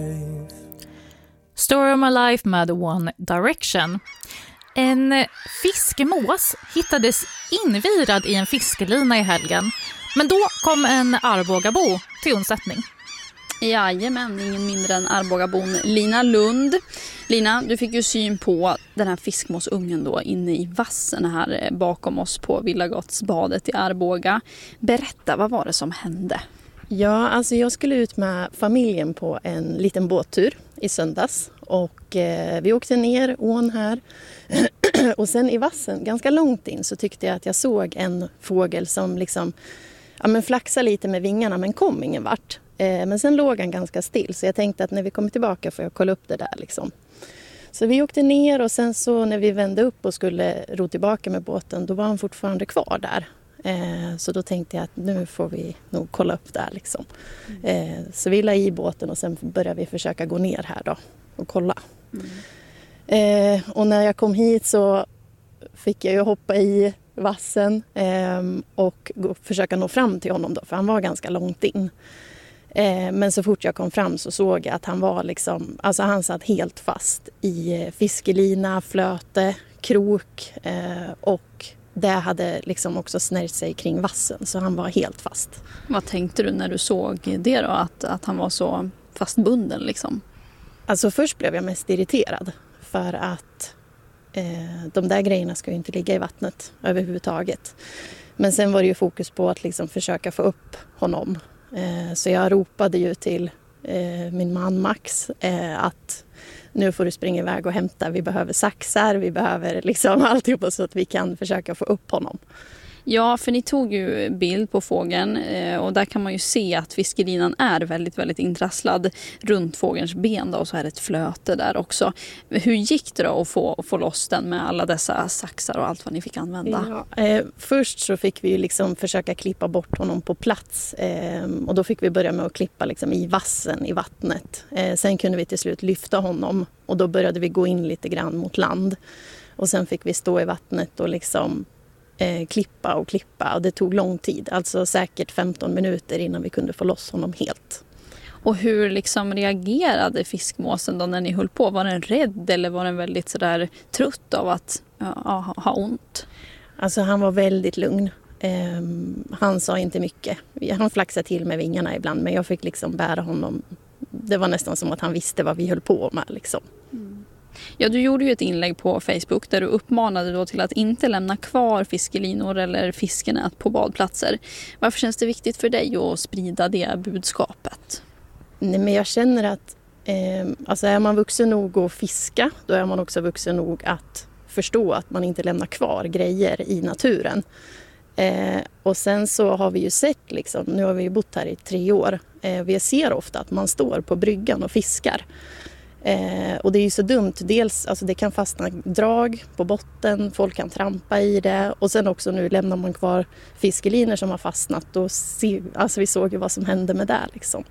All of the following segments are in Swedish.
Story of My Life med One Direction. En fiskemås hittades invirad i en fiskelina i helgen. Men då kom en Arboga-bo till undsättning. Jajamän, ingen mindre än Arboga-bon Lina Lund. Lina, du fick ju syn på den här fiskmåsungen då inne i vassen här bakom oss på Villagottsbadet i Arboga. Berätta, vad var det som hände? Ja, alltså jag skulle ut med familjen på en liten båttur i söndags. Och vi åkte ner ån här. Och sen i vassen, ganska långt in, så tyckte jag att jag såg en fågel som liksom, flaxade lite med vingarna men kom ingen vart. Men sen låg han ganska still, så jag tänkte att när vi kommer tillbaka får jag kolla upp det där liksom. Så vi åkte ner och sen så när vi vände upp och skulle ro tillbaka med båten, då var han fortfarande kvar där. Så då tänkte jag att nu får vi nog kolla upp där liksom. Så vi la i båten och sen började vi försöka gå ner här då och kolla. Och när jag kom hit så fick jag ju hoppa i vassen och försöka nå fram till honom då, för han var ganska långt in. Men så fort jag kom fram så såg jag att han var liksom, alltså han satt helt fast i fiskelina, flöte, krok och det hade liksom också snärjt sig kring vassen, så han var helt fast. Vad tänkte du när du såg det då, att han var så fastbunden liksom? Alltså först blev jag mest irriterad för att de där grejerna ska ju inte ligga i vattnet överhuvudtaget. Men sen var det ju fokus på att liksom försöka få upp honom. Så jag ropade ju till min man Max att nu får du springa iväg och hämta. Vi behöver saxar, vi behöver liksom alltihopa så att vi kan försöka få upp honom. Ja, för ni tog ju bild på fågeln och där kan man ju se att fiskelinan är väldigt, väldigt intrasslad runt fågelns ben då, och så är det ett flöte där också. Hur gick det då att få loss den med alla dessa saxar och allt vad ni fick använda? Ja, först så fick vi ju liksom försöka klippa bort honom på plats och då fick vi börja med att klippa liksom i vassen, i vattnet. Sen kunde vi till slut lyfta honom och då började vi gå in lite grann mot land. Och sen fick vi stå i vattnet och liksom klippa och det tog lång tid, alltså säkert 15 minuter innan vi kunde få loss honom helt. Och hur liksom reagerade fiskmåsen då när ni höll på? Var den rädd eller var den väldigt sådär trött av att ha ont? Alltså han var väldigt lugn. Han sa inte mycket. Han flaxade till med vingarna ibland, men jag fick liksom bära honom. Det var nästan som att han visste vad vi höll på med liksom. Ja, du gjorde ju ett inlägg på Facebook där du uppmanade då till att inte lämna kvar fiskelinor eller fiskenät på badplatser. Varför känns det viktigt för dig att sprida det budskapet? Nej, men jag känner att alltså är man vuxen nog att fiska, då är man också vuxen nog att förstå att man inte lämnar kvar grejer i naturen. Och sen så har vi ju sett, liksom, nu har vi ju bott här i 3 år, vi ser ofta att man står på bryggan och fiskar. Och det är ju så dumt, dels alltså det kan fastna drag på botten, folk kan trampa i det och sen också nu lämnar man kvar fiskeliner som har fastnat och alltså vi såg ju vad som hände med det liksom.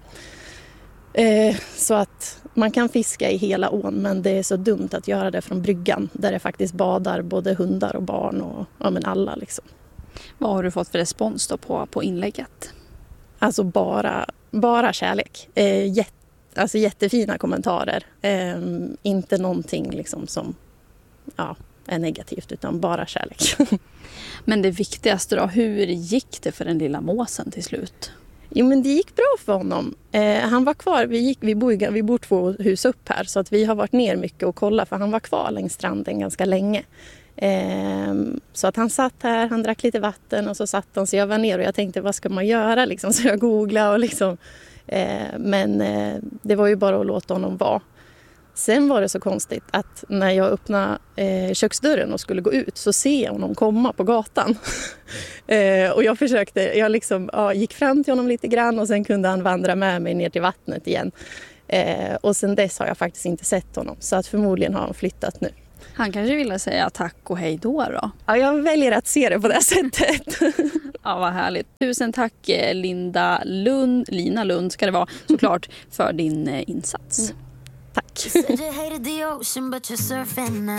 Så att man kan fiska i hela ån, men det är så dumt att göra det från bryggan där det faktiskt badar både hundar och barn och alla liksom. Vad har du fått för respons då på inlägget? Alltså bara kärlek, alltså jättefina kommentarer. Inte någonting liksom som är negativt, utan bara kärlek. Men det viktigaste då, hur gick det för den lilla måsen till slut? Jo, men det gick bra för honom. Han var kvar, vi bor 2 hus upp här, så att vi har varit ner mycket och kollat, för han var kvar längs stranden ganska länge. Så att han satt här, han drack lite vatten och så satt han, så jag var ner och jag tänkte vad ska man göra liksom, så jag googlade och liksom. Men det var ju bara att låta honom vara. Sen var det så konstigt att när jag öppnade köksdörren och skulle gå ut så ser jag honom komma på gatan. Och jag gick fram till honom lite grann och sen kunde han vandra med mig ner till vattnet igen. Och sen dess har jag faktiskt inte sett honom, så att förmodligen har han flyttat nu. Han kanske ville säga tack och hej då? Ja, jag väljer att se det på det sättet. Ja, vad härligt. Tusen tack Lina Lund ska det vara såklart, för din insats. Tack.